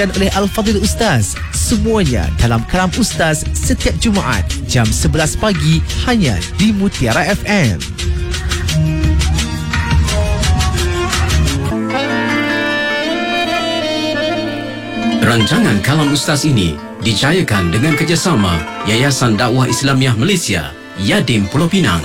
oleh Al-Fadhil Ustaz. Semuanya dalam Kalam Ustaz setiap Jumaat jam 11 pagi hanya di Mutiara FM. Rancangan Kalam Ustaz ini dicayakan dengan kerjasama Yayasan Dakwah Islamiah Malaysia, Yadim Pulau Pinang.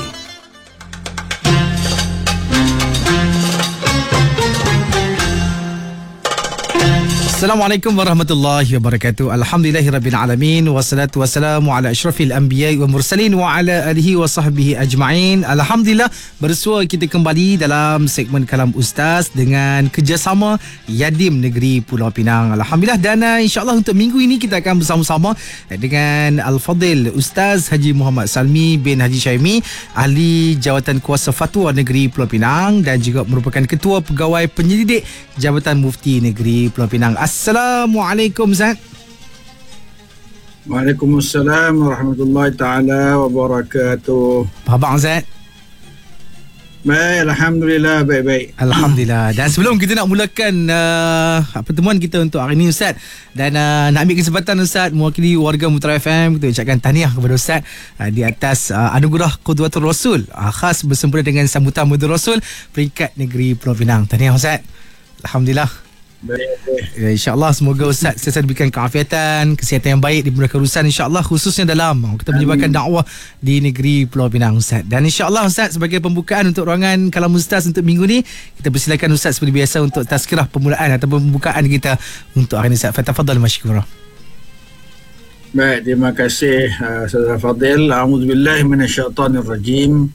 Assalamualaikum warahmatullahi wabarakatuh. Alhamdulillahirabbil alamin wassalatu wassalamu ala asyrafil anbiya'i wal mursalin wa ala alihi wa sahbihi ajma'in. Alhamdulillah bersua kita kembali dalam segmen Kalam Ustaz dengan kerjasama Yadim Negeri Pulau Pinang. Alhamdulillah, dan insya-Allah untuk minggu ini kita akan bersama-sama dengan Al-Fadhil Ustaz Haji Muhammad Salmi bin Haji Syaimi, ahli Jawatan Kuasa Fatwa Negeri Pulau Pinang dan juga merupakan Ketua Pegawai Penyelidik Jabatan Mufti Negeri Pulau Pinang. Assalamualaikum Ustaz. Waalaikumsalam warahmatullahi taala wabarakatuh. Apa khabar Ustaz? Baik, alhamdulillah, baik-baik. Alhamdulillah. Dan sebelum kita nak mulakan pertemuan kita untuk hari ini Ustaz, dan nak ambil kesempatan Ustaz mewakili warga Mutiara FM, kita ucapkan tahniah kepada Ustaz di atas anugerah Qudwatul Rasul, khas bersempena dengan sambutan Maulid Rasul peringkat negeri Pulau Pinang. Tahniah Ustaz. Alhamdulillah. Baik. Ya, InsyaAllah semoga Ustaz sentiasa diberikan keafiatan, kesihatan yang baik, dimudahkan urusan insyaAllah, khususnya dalam kita menyebarkan dakwah di negeri Pulau Pinang Ustaz. Dan insyaAllah Ustaz, sebagai pembukaan untuk ruangan Kalam Ustaz untuk minggu ni, kita persilakan Ustaz seperti biasa untuk tazkirah permulaan atau pembukaan kita untuk hari ini Ustaz. Fatafadhal masykurah. Baik, terima kasih Saudara Fadil. A'udzubillahi minasyaitonirrajim.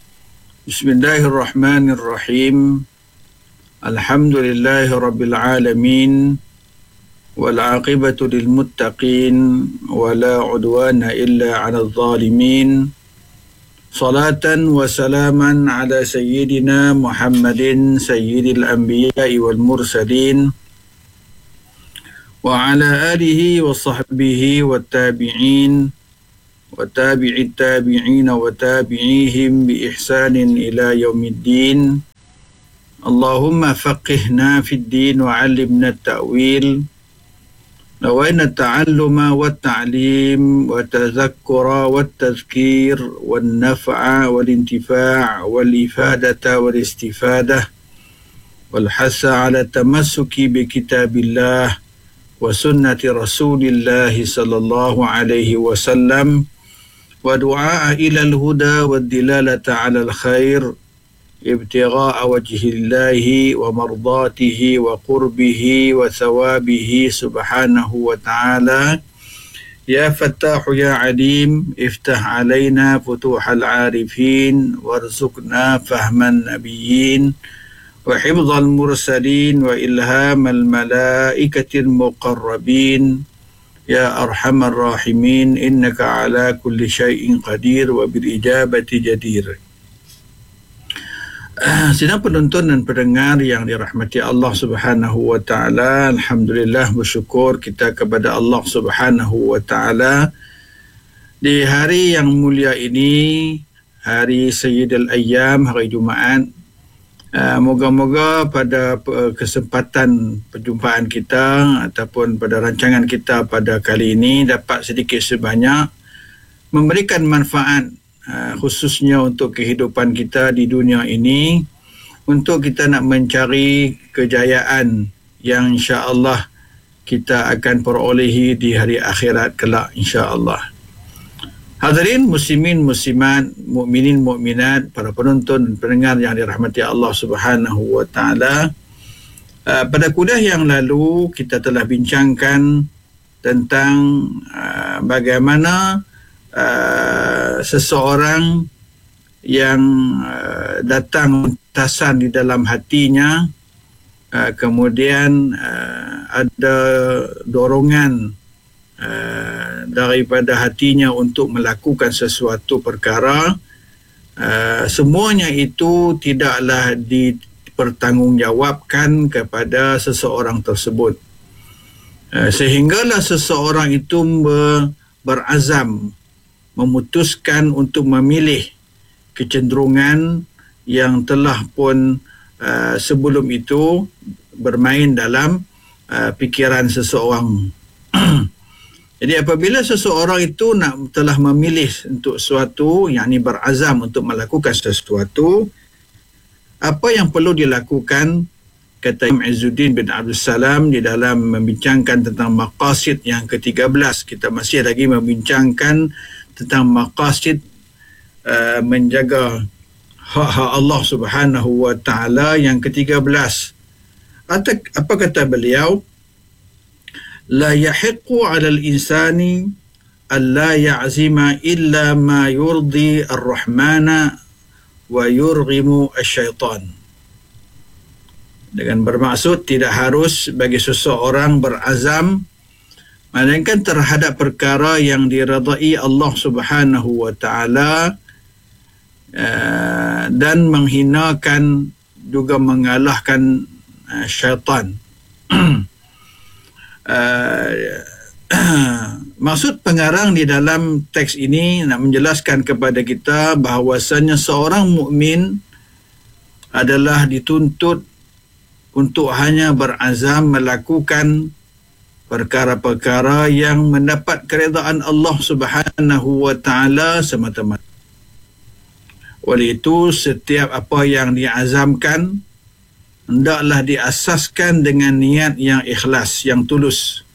Bismillahirrahmanirrahim. Alhamdulillahi Rabbil Alamin, wal aqibatu lil muttaqin, wala udwana illa 'alal zalimin. Salatan wa salaman ala sayyidina Muhammadin sayyidil anbiya'i wal mursalin, wa ala alihi wa sahbihi wat tabi'in wa tabi'it tabi'in wa tabi'ihim bi ihsanin ila yaumiddin. Allahumma faqihna fid din wa 'allimna at-ta'wil. Nawayna at-ta'alluma wat-ta'lim wa tadhakkura wat-tadhkir wan-naf'a wal-intifa' wal-ifadata wal-istifadah wal-hasa 'ala tamassuki bi kitabillah wa sunnati Rasulillah sallallahu alaihi wasallam wa du'a ila al-huda wad-dilalata 'ala al-khair ibtigha'a wajhillahi wa mardatihi wa qurbihi wa thawabihi subhanahu wa ta'ala. Ya Fattahu ya Alim, iftah alaina futuhal arifin warzuqna fahman nabiyyin wa hifdzal mursalin wa ilhamal malaikatil muqarrabin. Ya Arhamar Rahimin, innaka ala kulli syai'in qadir wa bil ijabati jadir. Sidang penonton dan pendengar yang dirahmati Allah Subhanahu wa taala, alhamdulillah, bersyukur kita kepada Allah Subhanahu wa taala di hari yang mulia ini, hari Sayyidul Ayyam, hari Jumaat. Moga-moga pada kesempatan perjumpaan kita ataupun pada rancangan kita pada kali ini dapat sedikit sebanyak memberikan manfaat, khususnya untuk kehidupan kita di dunia ini, untuk kita nak mencari kejayaan yang insya-Allah kita akan perolehi di hari akhirat kelak insya-Allah. Hadirin muslimin muslimat, mukminin mukminat, para penonton dan pendengar yang dirahmati Allah Subhanahu wa taala. Pada kuliah yang lalu kita telah bincangkan tentang bagaimana seseorang yang datang tasan di dalam hatinya, kemudian ada dorongan daripada hatinya untuk melakukan sesuatu perkara, semuanya itu tidaklah dipertanggungjawabkan kepada seseorang tersebut, sehinggalah seseorang itu berazam memutuskan untuk memilih kecenderungan yang telah pun sebelum itu bermain dalam fikiran seseorang. Jadi apabila seseorang itu telah memilih untuk sesuatu, yakni berazam untuk melakukan sesuatu, apa yang perlu dilakukan, kata Imam Izzuddin bin Abdul Salam di dalam membincangkan tentang maqasid yang ke-13. Kita masih lagi membincangkan tentang maqasid menjaga hak-hak Allah Subhanahu wa taala yang ke-13. Apa kata beliau? La yahiqqu 'ala al-insani alla ya'zima illa ma yurdi ar-rahmana wa yurghimu asy-syaitan. Dengan bermaksud tidak harus bagi seseorang berazam melainkan terhadap perkara yang diredai Allah Subhanahu wa taala dan menghinakan juga mengalahkan syaitan. Maksud pengarang di dalam teks ini nak menjelaskan kepada kita bahawasanya seorang mukmin adalah dituntut untuk hanya berazam melakukan perkara-perkara yang mendapat keredaan Allah Subhanahu wa taala semata-mata. Oleh itu, setiap apa yang diazamkan hendaklah diasaskan dengan niat yang ikhlas, yang tulus.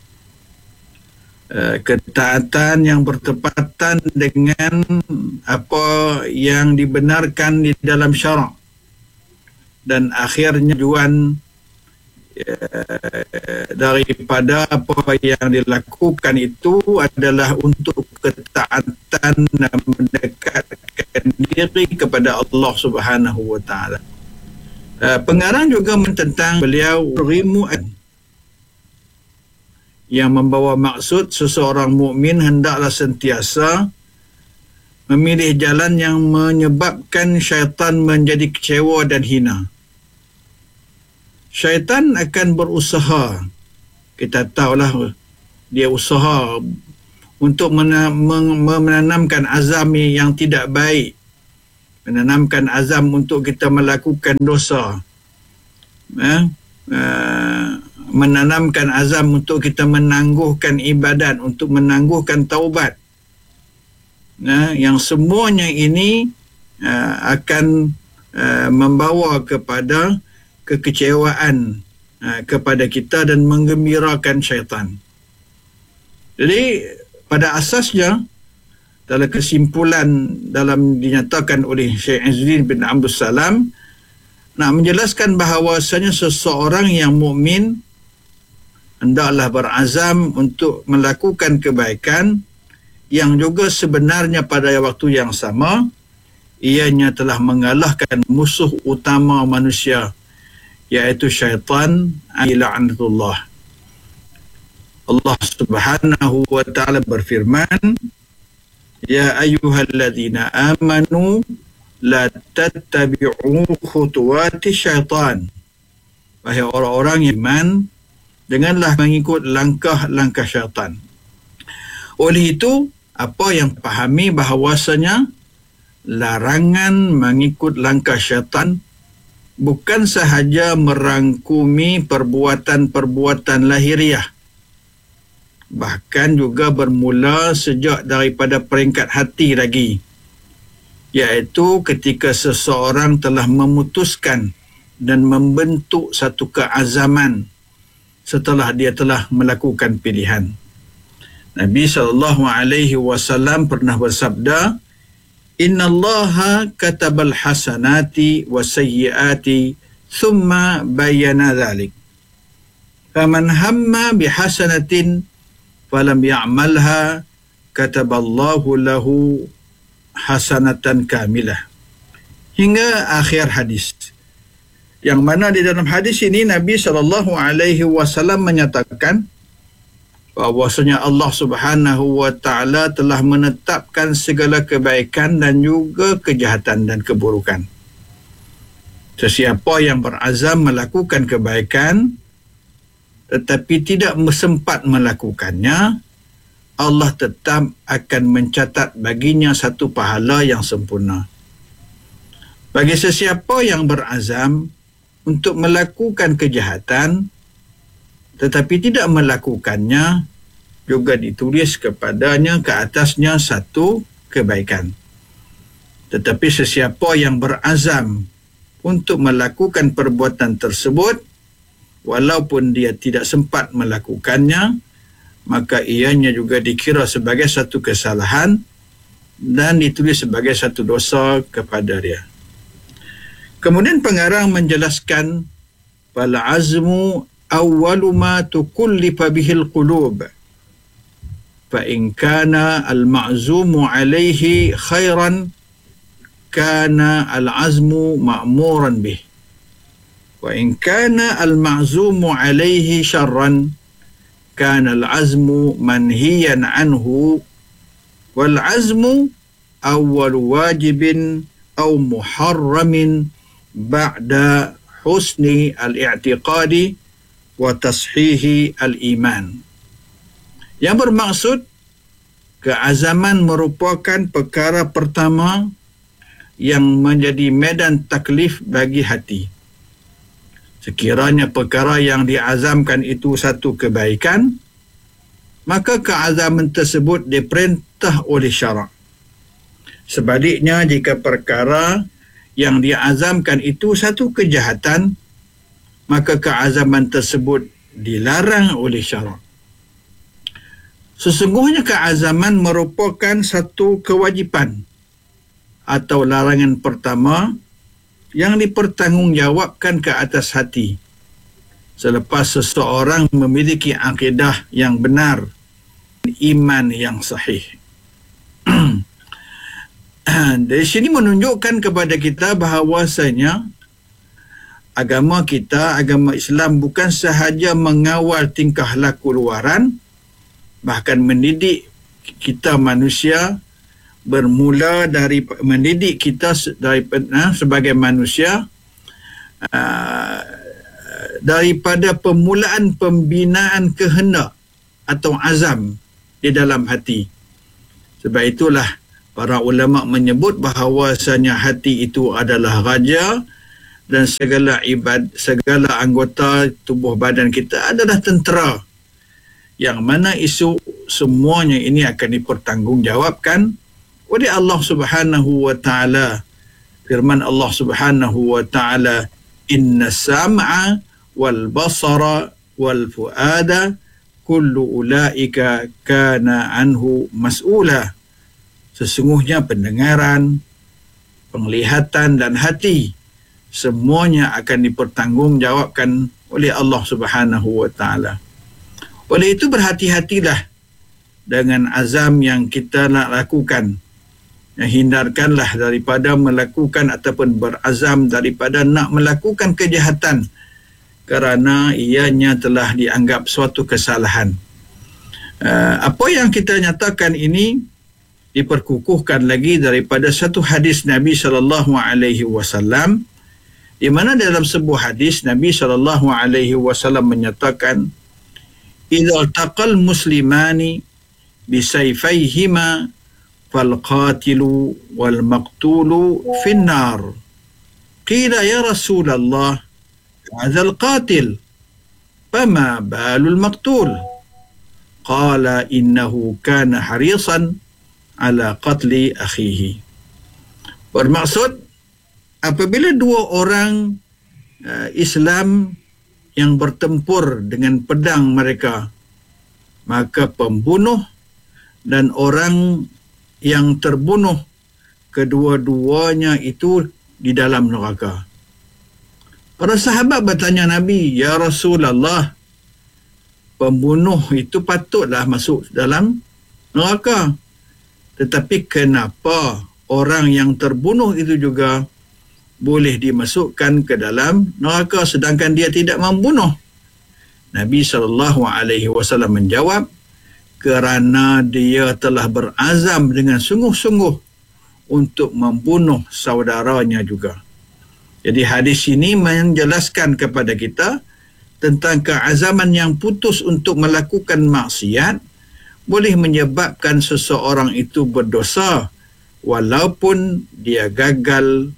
Ketaatan yang bertepatan dengan apa yang dibenarkan di dalam syarak. Dan akhirnya tujuan daripada apa yang dilakukan itu adalah untuk ketaatan dan mendekatkan diri kepada Allah Subhanahu wa taala. Pengarang juga tentang beliau rimu'an yang membawa maksud seseorang mukmin hendaklah sentiasa memilih jalan yang menyebabkan syaitan menjadi kecewa dan hina. Syaitan akan berusaha, kita tahulah dia usaha untuk menanamkan azam yang tidak baik, menanamkan azam untuk kita melakukan dosa, menanamkan azam untuk kita menangguhkan ibadat, untuk menangguhkan taubat. Yang semuanya ini akan membawa kepada kekecewaan kepada kita dan menggembirakan syaitan. Jadi pada asasnya, dalam kesimpulan dalam dinyatakan oleh Syekh Izzuddin bin Abdul Salam, nak menjelaskan bahawasanya seseorang yang mukmin hendaklah berazam untuk melakukan kebaikan yang juga sebenarnya pada waktu yang sama ianya telah mengalahkan musuh utama manusia, iaitu syaitan, la'natullah. Allah Subhanahu wa taala berfirman, ya ayyuhalladzina amanu la tattabi'u khutuwati syaitan. Wahai orang-orang yang iman, janganlah mengikut langkah-langkah syaitan. Oleh itu, apa yang pahami bahawasanya larangan mengikut langkah syaitan bukan sahaja merangkumi perbuatan-perbuatan lahiriah, bahkan juga bermula sejak daripada peringkat hati lagi, iaitu ketika seseorang telah memutuskan dan membentuk satu keazaman setelah dia telah melakukan pilihan. Nabi SAW pernah bersabda, innallaha katabal hasanati wasayyiati thumma bayyana dhalik. Faman hamma bihasanatin falam ya'malha kataballahu lahu hasanatan kamilah. Hingga akhir hadis. Yang mana di dalam hadis ini Nabi SAW menyatakan bahawasanya Allah Subhanahu wa taala telah menetapkan segala kebaikan dan juga kejahatan dan keburukan. Sesiapa yang berazam melakukan kebaikan tetapi tidak sempat melakukannya, Allah tetap akan mencatat baginya satu pahala yang sempurna. Bagi sesiapa yang berazam untuk melakukan kejahatan tetapi tidak melakukannya, juga ditulis kepadanya ke atasnya satu kebaikan. Tetapi sesiapa yang berazam untuk melakukan perbuatan tersebut, walaupun dia tidak sempat melakukannya, maka ianya juga dikira sebagai satu kesalahan dan ditulis sebagai satu dosa kepada dia. Kemudian pengarang menjelaskan, fal azmu awwalu ma tukullifa bihil qulub, fa in kana al ma'zumu alaihi khairan kana al azmu ma'muran bih, wa in kana al ma'zumu alaihi syarran kana al azmu manhiyan anhu, wal azmu awwal wajibin aw muharramin ba'da husni al-i'tiqadi wa tashihi al-iman. Yang bermaksud, keazaman merupakan perkara pertama yang menjadi medan taklif bagi hati. Sekiranya perkara yang diazamkan itu satu kebaikan, maka keazaman tersebut diperintah oleh syarak. Sebaliknya, jika perkara yang diazamkan itu satu kejahatan, maka keazaman tersebut dilarang oleh syarak. Sesungguhnya keazaman merupakan satu kewajipan atau larangan pertama yang dipertanggungjawabkan ke atas hati selepas seseorang memiliki akidah yang benar, iman yang sahih. Dari sini menunjukkan kepada kita bahawasanya agama kita, agama Islam, bukan sahaja mengawal tingkah laku luaran, bahkan mendidik kita manusia bermula dari mendidik kita sebagai manusia daripada permulaan pembinaan kehendak atau azam di dalam hati. Sebab itulah para ulama menyebut bahawasanya hati itu adalah raja dan segala anggota tubuh badan kita adalah tentera, yang mana isu semuanya ini akan dipertanggungjawabkan oleh Allah Subhanahu wa taala. Firman Allah Subhanahu wa taala, inna sam'a wal basara wal fuada kullu ulaika kana anhu mas'ula. Sesungguhnya pendengaran, penglihatan dan hati semuanya akan dipertanggungjawabkan oleh Allah Subhanahu wa taala. Oleh itu, berhati-hatilah dengan azam yang kita nak lakukan. Hindarkanlah daripada melakukan ataupun berazam daripada nak melakukan kejahatan kerana ianya telah dianggap suatu kesalahan. Apa yang kita nyatakan ini diperkukuhkan lagi daripada satu hadis Nabi SAW, di mana dalam sebuah hadis Nabi SAW menyatakan, idza altaqal muslimani bisayfayhima fal qatilu wal maqtulu fin nar. Qila ya Rasulullah, hadha al qatil, fama balul maqtul? Qala innahu kana harisan ala qatli akhihi. Bermaksud, apabila dua orang Islam yang bertempur dengan pedang mereka, maka pembunuh dan orang yang terbunuh, kedua-duanya itu di dalam neraka. Para sahabat bertanya Nabi, ya Rasulullah, pembunuh itu patutlah masuk dalam neraka, tetapi kenapa orang yang terbunuh itu juga boleh dimasukkan ke dalam neraka sedangkan dia tidak membunuh? Nabi SAW menjawab, kerana dia telah berazam dengan sungguh-sungguh untuk membunuh saudaranya juga. Jadi hadis ini menjelaskan kepada kita tentang keazaman yang putus untuk melakukan maksiat boleh menyebabkan seseorang itu berdosa walaupun dia gagal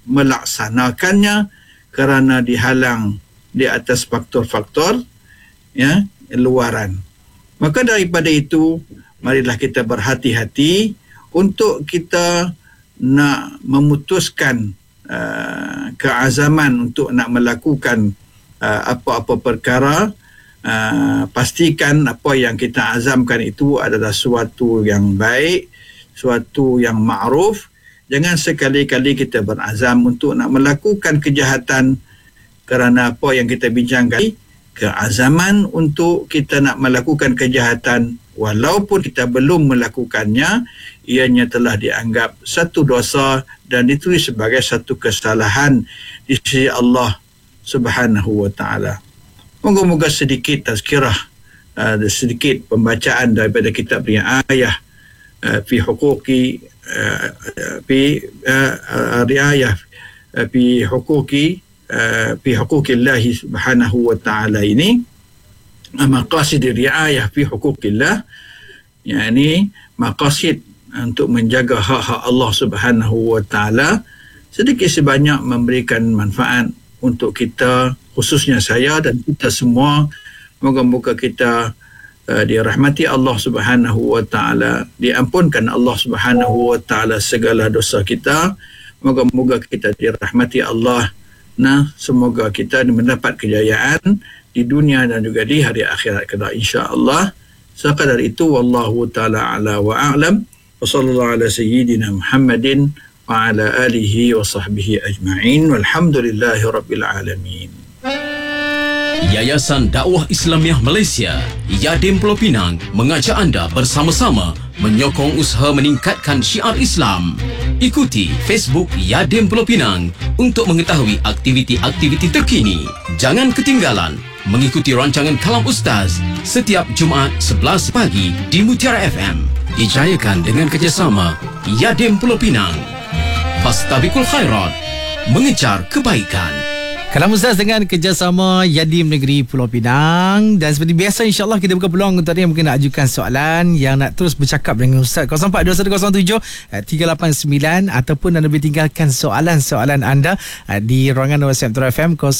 melaksanakannya kerana dihalang di atas faktor-faktor luaran. Maka daripada itu, marilah kita berhati-hati untuk kita nak memutuskan keazaman untuk nak melakukan apa-apa perkara. Pastikan apa yang kita azamkan itu adalah suatu yang baik, suatu yang ma'ruf. Jangan sekali-kali kita berazam untuk nak melakukan kejahatan kerana apa yang kita bincangkan, keazaman untuk kita nak melakukan kejahatan walaupun kita belum melakukannya, ianya telah dianggap satu dosa dan ditulis sebagai satu kesalahan di sisi Allah Subhanahu wa ta'ala. Moga-moga sedikit tazkirah, sedikit pembacaan daripada kitab riayah fi huquqi riayah fi huquqillah subhanahu wa ta'ala ini, maqasid riayah fi huquqillah, yakni maqasid untuk menjaga hak-hak Allah Subhanahu wa ta'ala, sedikit sebanyak memberikan manfaat untuk kita, khususnya saya dan kita semua. Moga-moga kita dirahmati Allah Subhanahu wa ta'ala, diampunkan Allah Subhanahu wa ta'ala segala dosa kita. Moga-moga kita dirahmati Allah. Nah, semoga kita mendapat kejayaan di dunia dan juga di hari akhirat kelak, insya-Allah. Sekadar itu, wallahu ta'ala ala wa a'lam. Wa sallallahu ala sayyidina Muhammadin wa ala alihi wa sahbihi ajma'in, walhamdulillahi rabbil alamin. Yayasan Dakwah Islamiah Malaysia, Yadim Pulau Pinang, mengajak anda bersama-sama menyokong usaha meningkatkan syiar Islam. Ikuti Facebook Yadim Pulau Pinang untuk mengetahui aktiviti-aktiviti terkini. Jangan ketinggalan mengikuti rancangan Kalam Ustaz setiap Jumaat 11 pagi di Mutiara FM. Dijayakan dengan kerjasama Yadim Pulau Pinang. Fastabiqul khairat, mengejar kebaikan. Kalam Ustaz dengan kerjasama Yadim Negeri Pulau Pinang. Dan seperti biasa, insyaAllah kita buka peluang untuk yang mungkin nak ajukan soalan, yang nak terus bercakap dengan Ustaz. 042107-389 ataupun anda boleh tinggalkan soalan-soalan anda di ruangan WhatsApp Metro FM